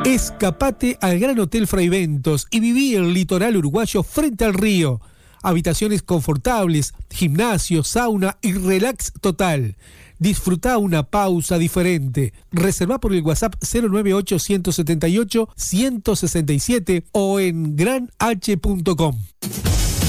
Escapate al Gran Hotel Fraiventos y viví el litoral uruguayo frente al río. Habitaciones confortables, gimnasio, sauna y relax total. Disfruta una pausa diferente. Reserva por el WhatsApp 098-178-167 o en granh.com.